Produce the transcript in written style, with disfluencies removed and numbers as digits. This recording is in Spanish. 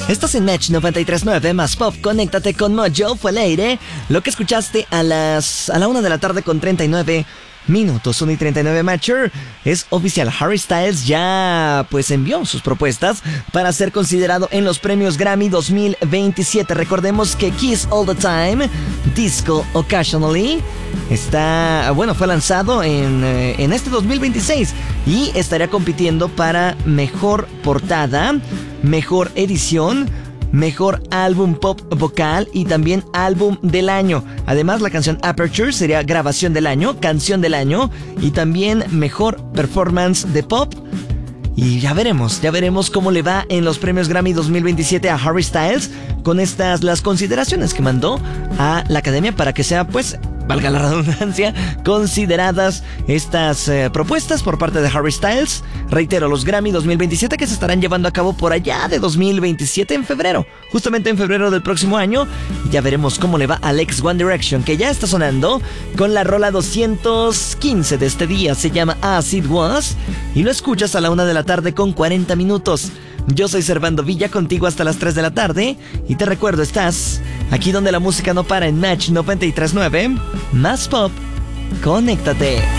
Estás en Match 93.9 más Pop. Conéctate con Mojo. Fue al aire lo que escuchaste a la 1 de la tarde con 39 minutos. 1 y 39 Matcher. Es oficial. Harry Styles ya pues envió sus propuestas para ser considerado en los premios Grammy 2027. Recordemos que Kiss All the Time, Disco Occasionally fue lanzado en este 2026 y estaría compitiendo para mejor portada, mejor edición, mejor álbum pop vocal y también álbum del año. Además, la canción Aperture sería grabación del año, canción del año y también mejor performance de pop. Y ya veremos cómo le va en los premios Grammy 2027 a Harry Styles con las consideraciones que mandó a la academia para que sea, pues, valga la redundancia, consideradas estas propuestas por parte de Harry Styles. Reitero, los Grammy 2027 que se estarán llevando a cabo por allá de 2027 en febrero, justamente en febrero del próximo año. Y ya veremos cómo le va al ex One Direction, que ya está sonando con la rola 215 de este día. Se llama As It Was y lo escuchas a la 1 de la tarde con 40 minutos. Yo soy Servando Villa, contigo hasta las 3 de la tarde. Y te recuerdo, estás aquí donde la música no para en Match 93.9 más Pop. Conéctate.